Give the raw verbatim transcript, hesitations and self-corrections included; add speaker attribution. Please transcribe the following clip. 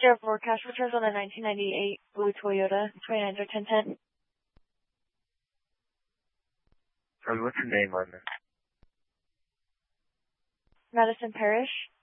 Speaker 1: zero four, cash returns on a nineteen ninety-eight blue Toyota, twenty-nine zero ten ten.
Speaker 2: Charlie, what's your name on this?
Speaker 1: Madison Parish.